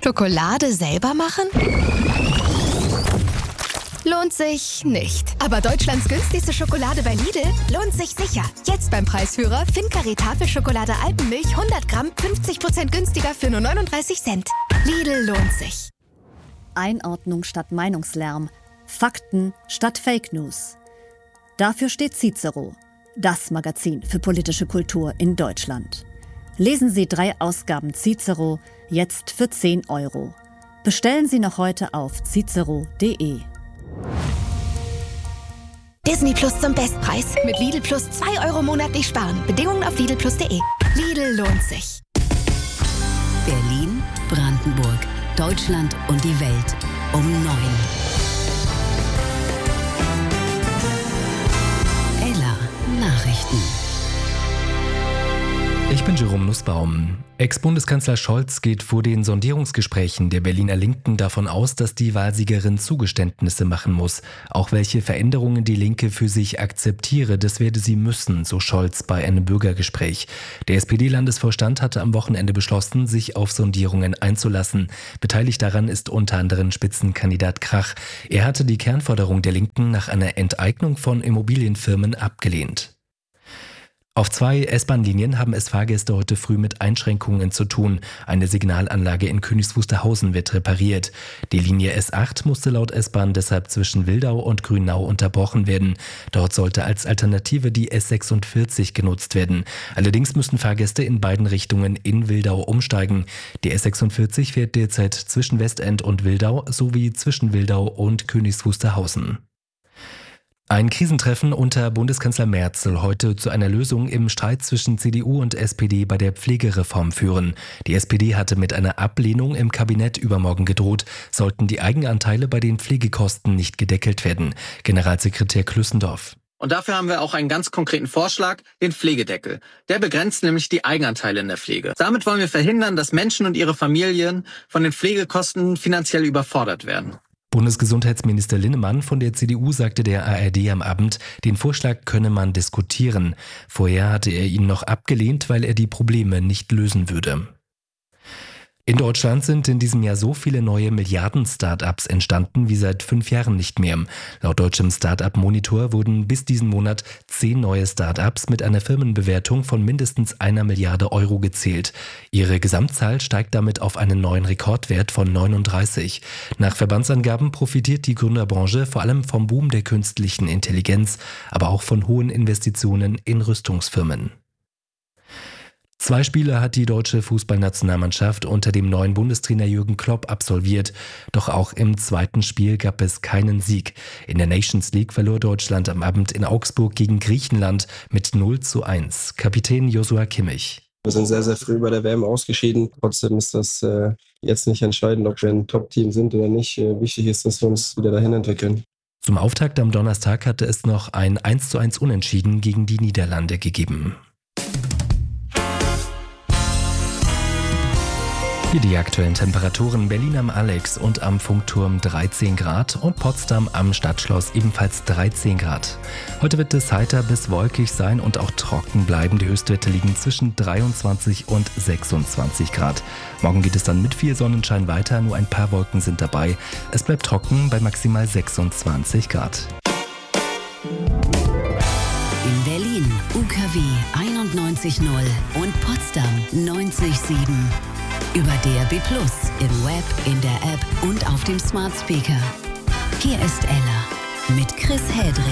Schokolade selber machen? Lohnt sich nicht. Aber Deutschlands günstigste Schokolade bei Lidl lohnt sich sicher. Jetzt beim Preisführer Fincare Tafelschokolade Alpenmilch 100 Gramm 50% günstiger für nur 39 Cent. Lidl lohnt sich. Einordnung statt Meinungslärm. Fakten statt Fake News. Dafür steht Cicero, das Magazin für politische Kultur in Deutschland. Lesen Sie 3 Ausgaben Cicero jetzt für 10 €. Bestellen Sie noch heute auf cicero.de. Disney Plus zum Bestpreis. Mit Lidl Plus 2 € monatlich sparen. Bedingungen auf lidlplus.de. Lidl lohnt sich. Berlin, Brandenburg, Deutschland und die Welt um 9. Ella Nachrichten. Ich bin Jerome Nussbaum. Ex-Bundeskanzler Scholz geht vor den Sondierungsgesprächen der Berliner Linken davon aus, dass die Wahlsiegerin Zugeständnisse machen muss. Auch welche Veränderungen die Linke für sich akzeptiere, das werde sie müssen, so Scholz bei einem Bürgergespräch. Der SPD-Landesvorstand hatte am Wochenende beschlossen, sich auf Sondierungen einzulassen. Beteiligt daran ist unter anderem Spitzenkandidat Krach. Er hatte die Kernforderung der Linken nach einer Enteignung von Immobilienfirmen abgelehnt. Auf 2 S-Bahn-Linien haben es Fahrgäste heute früh mit Einschränkungen zu tun. Eine Signalanlage in Königs Wusterhausen wird repariert. Die Linie S8 musste laut S-Bahn deshalb zwischen Wildau und Grünau unterbrochen werden. Dort sollte als Alternative die S46 genutzt werden. Allerdings müssen Fahrgäste in beiden Richtungen in Wildau umsteigen. Die S46 fährt derzeit zwischen Westend und Wildau sowie zwischen Wildau und Königs Wusterhausen. Ein Krisentreffen unter Bundeskanzler Merz soll heute zu einer Lösung im Streit zwischen CDU und SPD bei der Pflegereform führen. Die SPD hatte mit einer Ablehnung im Kabinett übermorgen gedroht, sollten die Eigenanteile bei den Pflegekosten nicht gedeckelt werden. Generalsekretär Klüssendorf. Und dafür haben wir auch einen ganz konkreten Vorschlag, den Pflegedeckel. Der begrenzt nämlich die Eigenanteile in der Pflege. Damit wollen wir verhindern, dass Menschen und ihre Familien von den Pflegekosten finanziell überfordert werden. Bundesgesundheitsminister Linnemann von der CDU sagte der ARD am Abend, den Vorschlag könne man diskutieren. Vorher hatte er ihn noch abgelehnt, weil er die Probleme nicht lösen würde. In Deutschland sind in diesem Jahr so viele neue Milliarden-Startups entstanden wie seit 5 Jahren nicht mehr. Laut deutschem Startup-Monitor wurden bis diesen Monat 10 neue Startups mit einer Firmenbewertung von mindestens 1 Milliarde € gezählt. Ihre Gesamtzahl steigt damit auf einen neuen Rekordwert von 39. Nach Verbandsangaben profitiert die Gründerbranche vor allem vom Boom der künstlichen Intelligenz, aber auch von hohen Investitionen in Rüstungsfirmen. 2 Spiele hat die deutsche Fußballnationalmannschaft unter dem neuen Bundestrainer Jürgen Klopp absolviert. Doch auch im 2. Spiel gab es keinen Sieg. In der Nations League verlor Deutschland am Abend in Augsburg gegen Griechenland mit 0:1. Kapitän Joshua Kimmich. Wir sind sehr, sehr früh bei der WM ausgeschieden. Trotzdem ist das jetzt nicht entscheidend, ob wir ein Top-Team sind oder nicht. Wichtig ist, dass wir uns wieder dahin entwickeln. Zum Auftakt am Donnerstag hatte es noch ein 1:1 Unentschieden gegen die Niederlande gegeben. Hier die aktuellen Temperaturen: Berlin am Alex und am Funkturm 13 Grad und Potsdam am Stadtschloss ebenfalls 13 Grad. Heute wird es heiter bis wolkig sein und auch trocken bleiben. Die Höchstwerte liegen zwischen 23 und 26 Grad. Morgen geht es dann mit viel Sonnenschein weiter, nur ein paar Wolken sind dabei. Es bleibt trocken bei maximal 26 Grad. In Berlin UKW 91.0 und Potsdam 90.7. Über DAB+, im Web, in der App und auf dem Smart Speaker. Hier ist Ella mit Chris Hedrick.